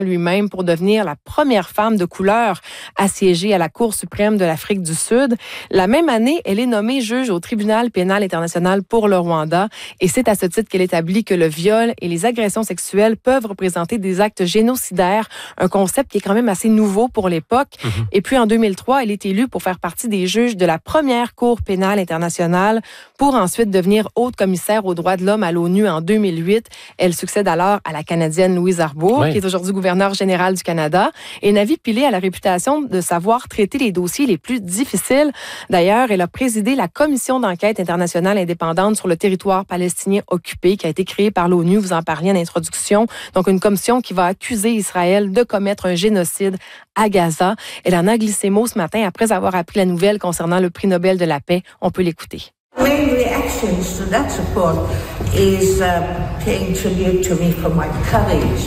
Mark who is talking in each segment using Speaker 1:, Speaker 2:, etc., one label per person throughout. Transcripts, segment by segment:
Speaker 1: lui-même pour devenir la première femme de couleur à siéger à la Cour suprême de l'Afrique du Sud. La même année, elle est nommée juge au Tribunal pénal international pour le Rwanda et c'est à ce titre qu'elle établit que le viol et les agressions sexuelles peuvent représenter des actes génocidaires, un concept qui est quand même assez nouveau pour l'époque. Et puis en 2003, elle est élue pour faire partie des juges de la première Cour pénale internationale pour ensuite devenir haute commissaire aux droits de l'homme à l'ONU en 2008. Elle succède alors à la Canadienne Louise Arbour, qui est aujourd'hui gouverneure général du Canada. Et Navi Pillay a la réputation de savoir traiter les dossiers les plus difficiles. D'ailleurs, elle a présidé la commission d'enquête internationale indépendante sur le territoire palestinien occupé qui a été créée par l'ONU. Vous en parliez en introduction. Donc, une commission qui va accuser Israël de commettre un génocide à Gaza. Elle en a glissé mot ce matin après avoir appris la nouvelle concernant le prix Nobel de la paix. On peut l'écouter.
Speaker 2: Main reactions to that report is paying tribute to me for my courage.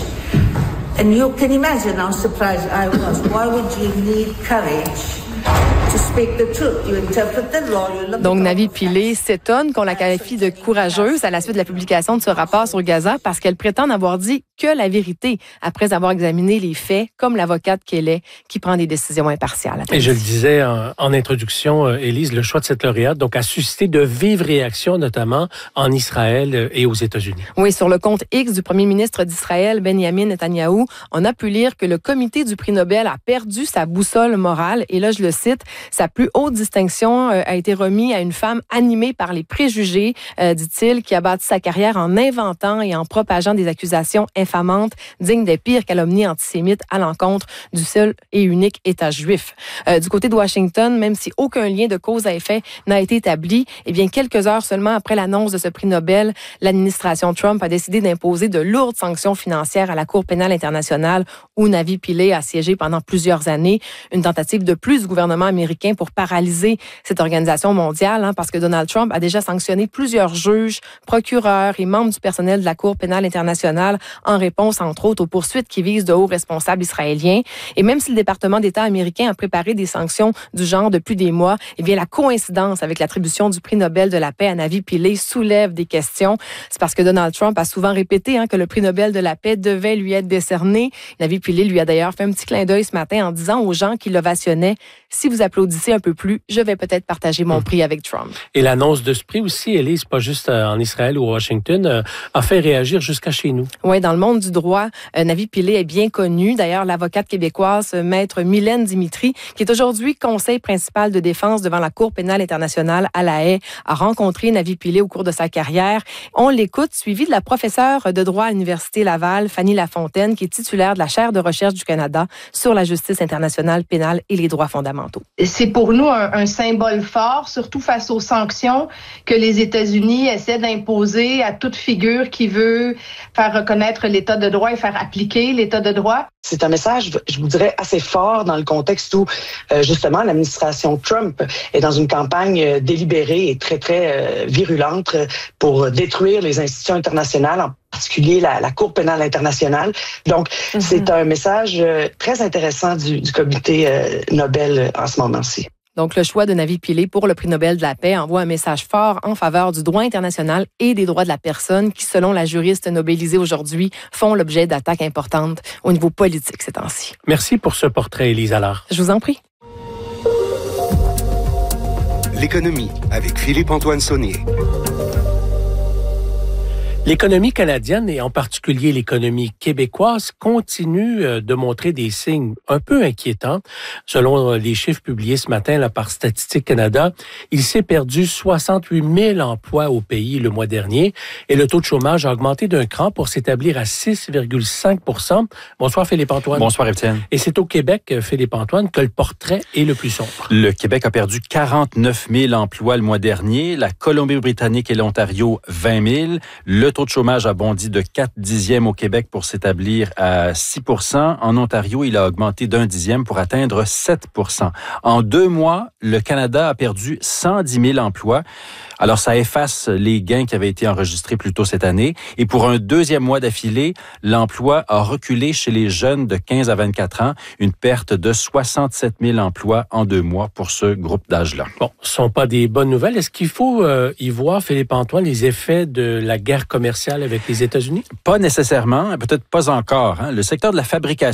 Speaker 2: And you can imagine how surprised I was. Why would you need courage to speak the truth? You interpret the law.
Speaker 1: Donc, Navi Pillay s'étonne qu'on la qualifie de courageuse à la suite de la publication de ce rapport sur Gaza parce qu'elle prétend n'avoir dit que la vérité après avoir examiné les faits, comme l'avocate qu'elle est, qui prend des décisions impartiales.
Speaker 3: Et je le disais en introduction, Élise, le choix de cette lauréate donc, a suscité de vives réactions, notamment en Israël et aux États-Unis.
Speaker 1: Oui, sur le compte X du premier ministre d'Israël, Benjamin Netanyahou, on a pu lire que le comité du prix Nobel a perdu sa boussole morale. Et là, je le cite, sa plus haute distinction a été remise à une femme animée par les préjugés, dit-il, qui a bâti sa carrière en inventant et en propageant des accusations infamantes, dignes des pires calomnies antisémites à l'encontre du seul et unique État juif. Du côté de Washington, même si aucun lien de cause à effet n'a été établi, eh bien, quelques heures seulement après l'annonce de ce prix Nobel, l'administration Trump a décidé d'imposer de lourdes sanctions financières à la Cour pénale internationale où Navi Pillay a siégé pendant plusieurs années. Une tentative de plus du gouvernement américain pour paralyser cette organisation mondiale, parce que Donald Trump a déjà sanctionné plusieurs juges, procureurs et membres du personnel de la Cour pénale internationale en réponse, entre autres, aux poursuites qui visent de hauts responsables israéliens. Et même si le département d'État américain a préparé des sanctions du genre depuis des mois, eh bien, la coïncidence avec l'attribution du prix Nobel de la paix à Navi Pillay soulève des questions. C'est parce que Donald Trump a souvent répété que le prix Nobel de la paix devait lui être décerné. Navi Pillay lui a d'ailleurs fait un petit clin d'œil ce matin en disant aux gens qui l'ovationnaient « Si vous applaudissez un peu plus, je vais peut-être partager mon prix avec Trump. »
Speaker 3: Et l'annonce de ce prix aussi, Élise, pas juste en Israël ou à Washington, a fait réagir jusqu'à chez nous.
Speaker 1: Oui, dans le monde du droit, Navi Pillay est bien connue. D'ailleurs, l'avocate québécoise, maître Mylène Dimitri, qui est aujourd'hui conseil principal de défense devant la Cour pénale internationale à La Haye, a rencontré Navi Pillay au cours de sa carrière. On l'écoute, suivi de la professeure de droit à l'Université Laval, Fanny Lafontaine, qui est titulaire de la chaire de recherche du Canada sur la justice internationale pénale et les droits fondamentaux.
Speaker 4: C'est pour nous un symbole fort, surtout face aux sanctions que les États-Unis essaient d'imposer à toute figure qui veut faire reconnaître l'État de droit et faire appliquer l'État de droit.
Speaker 5: C'est un message, je vous dirais, assez fort dans le contexte où, justement, l'administration Trump est dans une campagne délibérée et très, très virulente pour détruire les institutions internationales, en particulier la Cour pénale internationale. Donc, c'est un message très intéressant du comité Nobel en ce moment-ci.
Speaker 1: Donc, le choix de Navi Pillay pour le prix Nobel de la paix envoie un message fort en faveur du droit international et des droits de la personne qui, selon la juriste nobelisée aujourd'hui, font l'objet d'attaques importantes au niveau politique ces temps-ci.
Speaker 3: Merci pour ce portrait, Élise Allard.
Speaker 1: Je vous en prie.
Speaker 6: L'économie avec Philippe-Antoine Saunier.
Speaker 3: L'économie canadienne et en particulier l'économie québécoise continue de montrer des signes un peu inquiétants. Selon les chiffres publiés ce matin par Statistique Canada, il s'est perdu 68 000 emplois au pays le mois dernier et le taux de chômage a augmenté d'un cran pour s'établir à 6,5 %. Bonsoir Philippe-Antoine.
Speaker 7: Bonsoir Étienne.
Speaker 3: Et c'est au Québec, Philippe-Antoine, que le portrait est le plus sombre.
Speaker 7: Le Québec a perdu 49 000 emplois le mois dernier, la Colombie-Britannique et l'Ontario 20 000, le taux de chômage a bondi de 0,4 au Québec pour s'établir à 6 %. En Ontario, il a augmenté d'0,1 pour atteindre 7 % En 2 mois, le Canada a perdu 110 000 emplois. Alors, ça efface les gains qui avaient été enregistrés plus tôt cette année. Et pour un deuxième mois d'affilée, l'emploi a reculé chez les jeunes de 15 à 24 ans, une perte de 67 000 emplois en 2 mois pour ce groupe d'âge-là.
Speaker 3: Bon, ce ne sont pas des bonnes nouvelles. Est-ce qu'il faut y voir, Philippe-Antoine, les effets de la guerre commerciale commerciale avec les États-Unis?
Speaker 7: Pas nécessairement, peut-être pas encore. Le secteur de la fabrication